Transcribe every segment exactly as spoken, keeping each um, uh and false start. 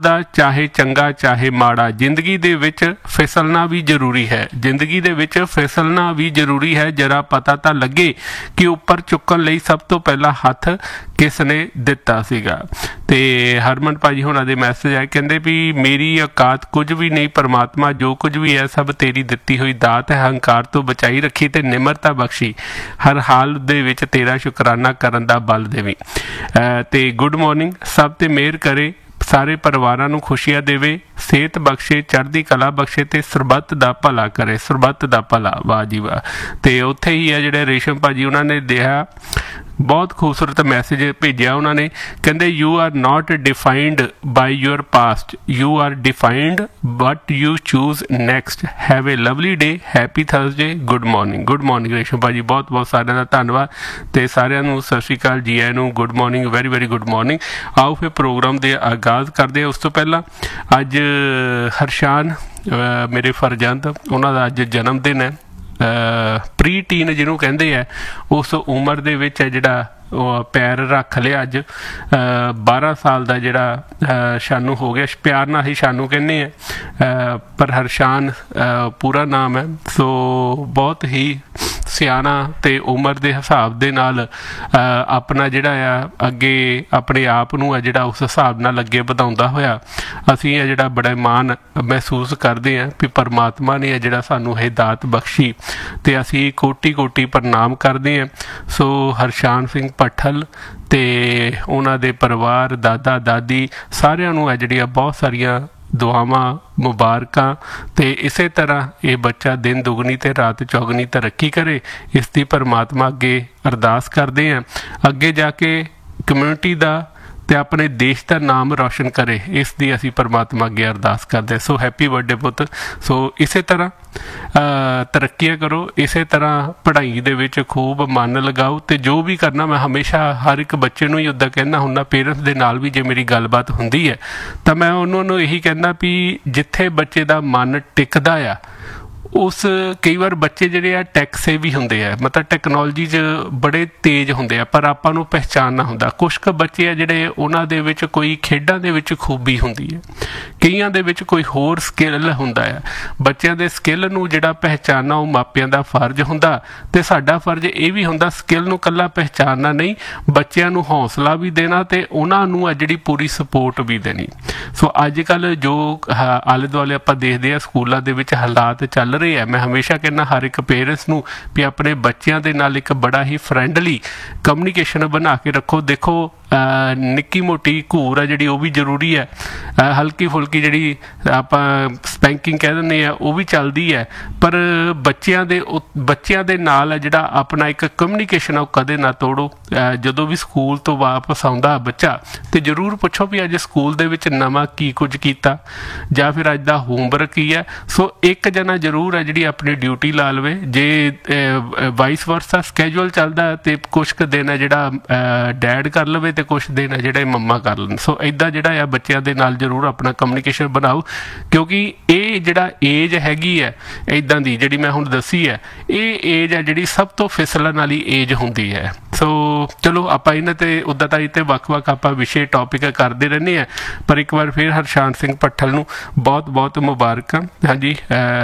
ਦਾ ਚਾਹੇ ਚੰਗਾ ਚਾਹੇ ਮਾੜਾ ਜ਼ਿੰਦਗੀ ਦੇ ਵਿੱਚ ਫਿਸਲਣਾ ਵੀ ਜ਼ਰੂਰੀ ਹੈ ਜ਼ਿੰਦਗੀ ਦੇ ਵਿੱਚ ਫਿਸਲਣਾ ਵੀ ਜ਼ਰੂਰੀ ਹੈ ਜਰਾ ਪਤਾ ਤਾਂ ਲੱਗੇ ਕਿ ਉੱਪਰ ਚੁੱਕਣ ਲਈ ਸਭ ਤੋਂ ਪਹਿਲਾਂ ਹੱਥ ਕਿਸ ਨੇ ਦਿੱਤਾ ਸੀਗਾ। ਤੇ ਹਰਮਨ ਭਾਜੀ ਹੁਣਾਂ ਦੇ ਮੈਸੇਜ ਆਏ ਕਹਿੰਦੇ ਵੀ ਮੇਰੀ ਔਕਾਤ ਕੁਝ ਵੀ ਨਹੀਂ ਪਰਮਾਤਮਾ ਜੋ ਕੁਝ ਵੀ ਹੈ ਸਭ ਤੇਰੀ ਦਿੱਤੀ ਹੋਈ ਦਾਤ ਹੈ ਹੰਕਾਰ ਤੋਂ ਬਚਾਈ ਰੱਖੀ ਤੇ ਨਿਮਰਤਾ ਬਖਸ਼ੀ ਹਰ ਹਾਲ ਦੇ ਵਿੱਚ ਤੇਰਾ ਸ਼ੁਕਰਾਨਾ ਕਰਨ ਦਾ ਬਲ ਦੇਵੀਂ। ਤੇ ਗੁੱਡ ਮਾਰਨਿੰਗ ਸਭ ਤੇ ਮਿਹਰ ਕਰੇ ਸਾਰੇ ਪਰਿਵਾਰਾਂ ਨੂੰ ਖੁਸ਼ੀਆਂ ਦੇਵੇ ਸਿਹਤ ਬਖਸ਼ੇ ਚੜ੍ਹਦੀ ਕਲਾ ਬਖਸ਼ੇ ਤੇ ਸਰਬੱਤ ਦਾ ਭਲਾ ਕਰੇ ਸਰਬੱਤ ਦਾ ਭਲਾ ਵਾਹ ਜੀ ਵਾਹ। ਤੇ ਉੱਥੇ ਹੀ ਹੈ ਜਿਹੜੇ ਰੇਸ਼ਮ ਭਾਜੀ ਉਹਨਾਂ ਨੇ ਦਿਆ ਬਹੁਤ ਖੂਬਸੂਰਤ ਮੈਸੇਜ ਭੇਜਿਆ ਉਹਨਾਂ ਨੇ ਕਹਿੰਦੇ you are not defined by your past you are defined but you choose next have A Lovely day happy Thursday good morning good morning ਰੇਸ਼ਮ ਭਾਜੀ ਬਹੁਤ ਬਹੁਤ ਸਾਰਿਆਂ ਦਾ ਧੰਨਵਾਦ ਤੇ ਸਾਰਿਆਂ ਨੂੰ ਸਤਿ ਸ਼੍ਰੀ ਅਕਾਲ ਜੀ ਆਇਆਂ ਨੂੰ good morning very very good morning. ਆਓ ਫਿਰ ਪ੍ਰੋਗਰਾਮ ਦੇ ਆਗਾਜ਼ ਕਰਦੇ ਹਾਂ। ਉਸ ਤੋਂ ਪਹਿਲਾਂ ਅੱਜ ਹਰਸ਼ਾਨ ਮੇਰੇ ਫਰਜ਼ੰਦ ਉਹਨਾਂ ਦਾ ਅੱਜ ਜਨਮ ਦਿਨ ਹੈ ਪ੍ਰੀ ਟੀਨ ਜਿਹਨੂੰ ਕਹਿੰਦੇ ਆ ਉਸ ਉਮਰ ਦੇ ਵਿੱਚ ਹੈ ਜਿਹੜਾ ਉਹ ਪੈਰ ਰੱਖ ਲਿਆ ਅੱਜ ਬਾਰਾਂ ਸਾਲ ਦਾ ਜਿਹੜਾ ਸ਼ਾਨੂ ਹੋ ਗਿਆ ਪਿਆਰ ਨਾਲ ਹੀ ਸ਼ਾਨੂ ਕਹਿੰਦੇ ਆ ਪਰ ਹਰਸ਼ਾਨ ਪੂਰਾ ਨਾਮ ਹੈ। ਸੋ ਬਹੁਤ ਹੀ ਸਿਆਣਾ ਤੇ ਉਮਰ ਦੇ ਹਿਸਾਬ ਦੇ ਨਾਲ ਆਪਣਾ ਜਿਹੜਾ ਆ ਅੱਗੇ ਆਪਣੇ ਆਪ ਨੂੰ ਆ ਜਿਹੜਾ ਉਸ ਹਿਸਾਬ ਨਾਲ ਅੱਗੇ ਵਧਾਉਂਦਾ ਹੋਇਆ ਅਸੀਂ ਇਹ ਜਿਹੜਾ ਬੜਾ ਮਾਣ ਮਹਿਸੂਸ ਕਰਦੇ ਹਾਂ ਵੀ ਪਰਮਾਤਮਾ ਨੇ ਜਿਹੜਾ ਸਾਨੂੰ ਇਹ ਦਾਤ ਬਖਸ਼ੀ ਤੇ ਅਸੀਂ ਕੋਟੀ ਕੋਟੀ ਪ੍ਰਣਾਮ ਕਰਦੇ ਹਾਂ। ਸੋ ਹਰਸ਼ਾਨ ਸਿੰਘ ਭੱਠਲ ਤੇ ਉਹਨਾਂ ਦੇ ਪਰਿਵਾਰ ਦਾਦਾ ਦਾਦੀ ਸਾਰਿਆਂ ਨੂੰ ਆ ਜਿਹੜੀਆਂ ਬਹੁਤ ਸਾਰੀਆਂ ਦੁਆਵਾਂ ਮੁਬਾਰਕਾਂ ਤੇ ਇਸੇ ਤਰ੍ਹਾਂ ਇਹ ਬੱਚਾ ਦਿਨ ਦੁਗਣੀ ਤੇ ਰਾਤ ਚੌਗਣੀ ਤਰੱਕੀ ਕਰੇ ਇਸ ਦੀ ਪਰਮਾਤਮਾ ਅੱਗੇ ਅਰਦਾਸ ਕਰਦੇ ਹਾਂ ਅੱਗੇ ਜਾ ਕੇ ਕਮਿਊਨਿਟੀ ਦਾ ਤੇ ਆਪਣੇ ਦੇਸ਼ ਦਾ ਨਾਮ ਰੌਸ਼ਨ ਕਰੇ ਇਸ ਦੀ ਅਸੀਂ ਪਰਮਾਤਮਾ ਅੱਗੇ ਅਰਦਾਸ ਕਰਦੇ। ਸੋ ਹੈਪੀ ਬਰਥਡੇ ਪੁੱਤ। ਸੋ ਇਸੇ ਤਰ੍ਹਾਂ ਤਰੱਕੀਆਂ ਕਰੋ ਇਸੇ ਤਰ੍ਹਾਂ ਪੜ੍ਹਾਈ ਦੇ ਵਿੱਚ ਖੂਬ ਮਨ ਲਗਾਓ ਤੇ ਜੋ ਵੀ ਕਰਨਾ ਮੈਂ ਹਮੇਸ਼ਾ ਹਰ ਇੱਕ ਬੱਚੇ ਨੂੰ ਹੀ ਉੱਦਾਂ ਕਹਿੰਦਾ ਹੁੰਦਾ ਪੇਰੈਂਟਸ ਦੇ ਨਾਲ ਵੀ ਜੇ ਮੇਰੀ ਗੱਲਬਾਤ ਹੁੰਦੀ ਹੈ ਤਾਂ ਮੈਂ ਉਹਨਾਂ ਨੂੰ ਇਹੀ ਕਹਿੰਦਾ ਵੀ ਜਿੱਥੇ ਬੱਚੇ ਦਾ ਮਨ ਟਿਕਦਾ ਆ ਉਸ ਕਈ ਵਾਰ ਬੱਚੇ ਜਿਹੜੇ ਆ ਟੈਕ ਸੇਵੀ ਹੁੰਦੇ ਆ ਮਤਲਬ ਟੈਕਨੋਲੋਜੀ 'ਚ ਬੜੇ ਤੇਜ਼ ਹੁੰਦੇ ਆ ਪਰ ਆਪਾਂ ਨੂੰ ਪਹਿਚਾਨਣਾ ਹੁੰਦਾ ਕੁਛ ਕੁ ਬੱਚੇ ਆ ਜਿਹੜੇ ਉਹਨਾਂ ਦੇ ਵਿੱਚ ਕੋਈ ਖੇਡਾਂ ਦੇ ਵਿੱਚ ਖੂਬੀ ਹੁੰਦੀ ਹੈ ਕਈਆਂ ਦੇ ਵਿੱਚ ਕੋਈ ਹੋਰ ਸਕਿੱਲ ਹੁੰਦਾ ਆ ਬੱਚਿਆਂ ਦੇ ਸਕਿੱਲ ਨੂੰ ਜਿਹੜਾ ਪਹਿਚਾਨਣਾ ਉਹ ਮਾਪਿਆਂ ਦਾ ਫਰਜ਼ ਹੁੰਦਾ ਤੇ ਸਾਡਾ ਫਰਜ਼ ਇਹ ਵੀ ਹੁੰਦਾ ਸਕਿੱਲ ਨੂੰ ਇਕੱਲਾ ਪਹਿਚਾਨਣਾ ਨਹੀਂ ਬੱਚਿਆਂ ਨੂੰ ਹੌਸਲਾ ਵੀ ਦੇਣਾ ਤੇ ਉਹਨਾਂ ਨੂੰ ਆ ਜਿਹੜੀ ਪੂਰੀ ਸਪੋਰਟ ਵੀ ਦੇਣੀ। ਸੋ ਅੱਜ ਕੱਲ੍ਹ ਜੋ ਆਲੇ ਦੁਆਲੇ ਆਪਾਂ ਦੇਖਦੇ ਆ ਸਕੂਲਾਂ ਦੇ ਵਿੱਚ ਹਾਲਾਤ ਚੱਲ ਰਹੇ ਆ ਮੈਂ ਹਮੇਸ਼ਾ ਕਹਿੰਦਾ ਹਰ ਇੱਕ ਪੇਰੈਂਟਸ ਨੂੰ ਵੀ ਆਪਣੇ ਬੱਚਿਆਂ ਦੇ ਨਾਲ ਇੱਕ ਬੜਾ ਹੀ ਫਰੈਂਡਲੀ ਕਮਿਊਨੀਕੇਸ਼ਨ ਬਣਾ ਕੇ ਰੱਖੋ। ਦੇਖੋ ਨਿੱਕੀ ਮੋਟੀ ਘੂਰ ਆ ਜਿਹੜੀ ਉਹ ਵੀ ਜ਼ਰੂਰੀ ਹੈ ਹਲਕੀ ਫੁਲਕੀ ਜਿਹੜੀ ਆਪਾਂ ਸਪੈਂਕਿੰਗ ਕਹਿ ਦਿੰਦੇ ਆ ਉਹ ਵੀ ਚੱਲਦੀ ਹੈ ਪਰ ਬੱਚਿਆਂ ਦੇ ਬੱਚਿਆਂ ਦੇ ਨਾਲ ਜਿਹੜਾ ਆਪਣਾ ਇੱਕ ਕਮਿਊਨੀਕੇਸ਼ਨ ਆ ਉਹ ਕਦੇ ਨਾ ਤੋੜੋ। ਜਦੋਂ ਵੀ ਸਕੂਲ ਤੋਂ ਵਾਪਸ ਆਉਂਦਾ ਬੱਚਾ ਤੇ ਜ਼ਰੂਰ ਪੁੱਛੋ ਵੀ ਅੱਜ ਸਕੂਲ ਦੇ ਵਿੱਚ ਨਵਾਂ ਕੀ ਕੁਝ ਕੀਤਾ ਜਾਂ ਫਿਰ ਅੱਜ ਦਾ ਹੋਮਵਰਕ ਕੀ ਹੈ। ਸੋ ਇੱਕ ਜਣਾ ਜ਼ਰੂਰ ਹੈ ਜਿਹੜੀ ਆਪਣੀ ਡਿਊਟੀ ਲਾ ਲਵੇ ਜੇ ਵਾਈਸ ਵਰਸਾ ਸਕੈਜੂਅਲ ਚੱਲਦਾ ਤੇ ਕੁਛ ਕੁ ਦਿਨ ਹੈ ਜਿਹੜਾ ਡੈਡ ਕਰ ਲਵੇ ਤੇ ਕੁਛ ਦਿਨ ਹੈ ਜਿਹੜੇ ਮੰਮਾ ਕਰ ਲੈਣ। ਸੋ ਇੱਦਾਂ ਜਿਹੜਾ ਆ ਬੱਚਿਆਂ ਦੇ ਨਾਲ ਜ਼ਰੂਰ ਆਪਣਾ ਕਮਿਊਨੀਕੇਸ਼ਨ ਬਣਾਓ ਕਿਉਂਕਿ ਇਹ ਜਿਹੜਾ ਏਜ ਹੈਗੀ ਹੈ ਇੱਦਾਂ ਦੀ ਜਿਹੜੀ ਮੈਂ ਹੁਣ ਦੱਸੀ ਹੈ ਇਹ ਏਜ ਹੈ ਜਿਹੜੀ ਸਭ ਤੋਂ ਫਿਸਲਣ ਵਾਲੀ ਏਜ ਹੁੰਦੀ ਹੈ। ਸੋ ਚਲੋ ਆਪਾਂ ਇਹਨਾਂ ਤੇ ਉੱਦਾਂ ਤਾਂ ਇੱਥੇ ਵੱਖ-ਵੱਖ ਆਪਾਂ ਵਿਸ਼ੇ ਟੌਪਿਕ ਕਰਦੇ ਰਹਿੰਦੇ ਹਾਂ ਪਰ ਇੱਕ ਵਾਰ ਫਿਰ ਹਰਸ਼ਾਨ ਸਿੰਘ ਭੱਠਲ ਨੂੰ ਬਹੁਤ ਬਹੁਤ ਮੁਬਾਰਕਾਂ ਹਾਂਜੀ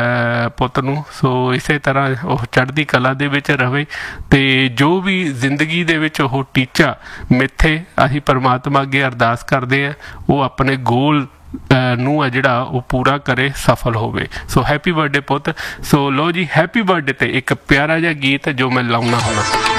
ਪੁੱਤ ਨੂੰ। ਸੋ ਇਸੇ ਤਰ੍ਹਾਂ ਉਹ ਚੜ੍ਹਦੀ ਕਲਾ ਦੇ ਵਿੱਚ ਰਹੇ ਤੇ ਜੋ ਵੀ ਜ਼ਿੰਦਗੀ ਦੇ ਵਿੱਚ ਉਹ ਟੀਚਾ ਮਿੱਥੇ ਅਸੀਂ ਪਰਮਾਤਮਾ ਅੱਗੇ ਅਰਦਾਸ ਕਰਦੇ ਹਾਂ ਉਹ ਆਪਣੇ ਗੋਲ ਨੂੰ ਆ ਜਿਹੜਾ ਉਹ ਪੂਰਾ ਕਰੇ ਸਫਲ ਹੋਵੇ। ਸੋ ਹੈਪੀ ਬਰਥਡੇ ਪੁੱਤ। ਸੋ ਲੋ ਜੀ ਹੈਪੀ ਬਰਥਡੇ ਤੇ ਇੱਕ ਪਿਆਰਾ ਜਿਹਾ ਗੀਤ ਜੋ ਮੈਂ ਲਾਉਣਾ ਹੁੰਦਾ।